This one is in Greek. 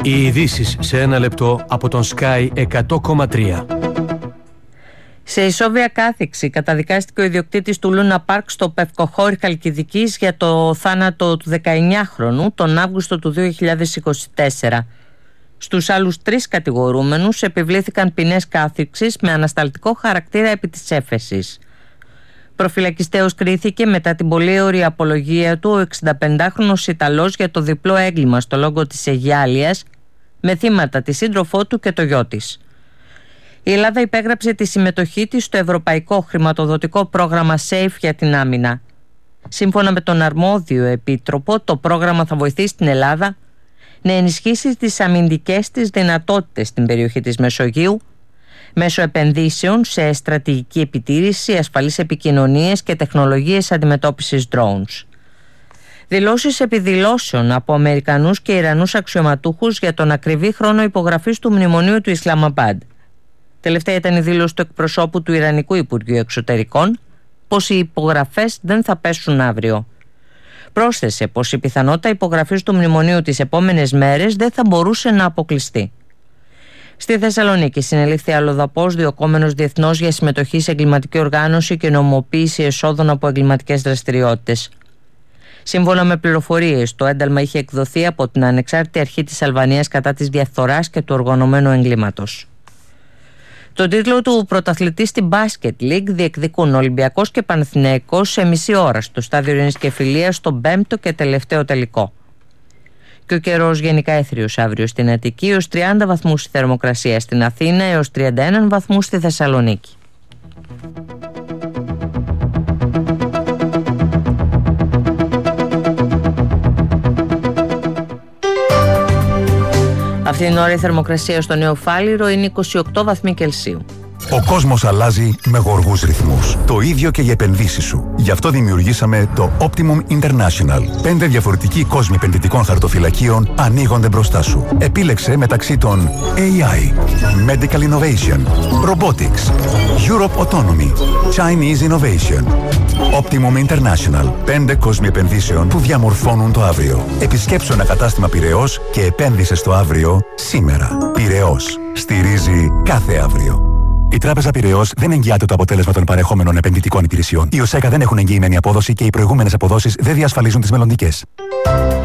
Οι ειδήσεις σε ένα λεπτό από τον Sky 100,3. Σε ισόβια κάθιξη καταδικάστηκε ο ιδιοκτήτης του Λούνα Πάρκ στο Πευκοχώρι Χαλκιδικής για το θάνατο του 19χρονου τον Αύγουστο του 2024. Στους άλλους 3 κατηγορούμενους επιβλήθηκαν ποινές κάθιξης με ανασταλτικό χαρακτήρα επί της έφεσης. Προφυλακιστέως κρίθηκε μετά την πολύωρη απολογία του ο 65χρονος Ιταλός για το διπλό έγκλημα στο λόγο της Αιγιάλειας με θύματα τη σύντροφό του και το γιο της. Η Ελλάδα υπέγραψε τη συμμετοχή της στο ευρωπαϊκό χρηματοδοτικό πρόγραμμα SAFE για την άμυνα. Σύμφωνα με τον αρμόδιο επίτροπο, το πρόγραμμα θα βοηθήσει την Ελλάδα να ενισχύσει τις αμυντικές της δυνατότητες στην περιοχή της Μεσογείου μέσω επενδύσεων σε στρατηγική επιτήρηση, ασφαλείς επικοινωνίες και τεχνολογίες αντιμετώπισης drones. Δηλώσεις επιδηλώσεων από Αμερικανούς και Ιρανούς αξιωματούχους για τον ακριβή χρόνο υπογραφής του μνημονίου του Ισλαμαμπάντ. Τελευταία ήταν η δήλωση του εκπροσώπου του Ιρανικού Υπουργείου Εξωτερικών πως οι υπογραφές δεν θα πέσουν αύριο. Πρόσθεσε πως η πιθανότητα υπογραφής του μνημονίου τις επόμενες μέρες δεν θα μπορούσε να αποκλειστεί. Στη Θεσσαλονίκη συνελήφθη αλλοδαπός διωκόμενος διεθνώς για συμμετοχή σε εγκληματική οργάνωση και νομοποίηση εσόδων από εγκληματικές δραστηριότητες. Σύμφωνα με πληροφορίες, το ένταλμα είχε εκδοθεί από την Ανεξάρτητη Αρχή της Αλβανίας κατά της διαφθοράς και του οργανωμένου εγκλήματος. Τον τίτλο του πρωταθλητή στην Basket League διεκδικούν Ολυμπιακός και Παναθηναϊκός σε μισή ώρα στο στάδιο Ειρήνης και Φιλίας στον 5ο και τελευταίο τελικό. Και ο καιρός γενικά έθριος αύριο στην Αττική έως 30 βαθμούς η θερμοκρασία, στην Αθήνα έως 31 βαθμούς στη Θεσσαλονίκη. Αυτή την ώρα η θερμοκρασία στο Νέο Φάληρο είναι 28 βαθμοί Κελσίου. Ο κόσμος αλλάζει με γοργούς ρυθμούς. Το ίδιο και για επενδύσεις σου. Γι' αυτό δημιουργήσαμε το Optimum International. 5 διαφορετικοί κόσμοι επενδυτικών χαρτοφυλακίων ανοίγονται μπροστά σου. Επίλεξε μεταξύ των AI, Medical Innovation, Robotics, Europe Autonomy, Chinese Innovation. Optimum International. 5 κόσμοι επενδύσεων που διαμορφώνουν το αύριο. Επισκέψου ένα κατάστημα Πειραιώς και επένδυσε στο αύριο σήμερα. Πειραιώς. Στηρίζει κάθε αύριο. Η Τράπεζα Πειραιώς δεν εγγυάται το αποτέλεσμα των παρεχόμενων επενδυτικών υπηρεσιών. Οι ΟΣΕΚΑ δεν έχουν εγγυημένη απόδοση και οι προηγούμενες αποδόσεις δεν διασφαλίζουν τις μελλοντικές.